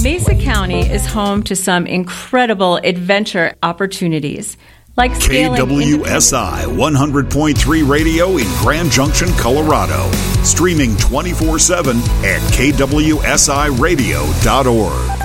Mesa County is home to some incredible adventure opportunities, like scaling KWSI 100.3 radio in Grand Junction, Colorado. Streaming 24/7 at kwsiradio.org.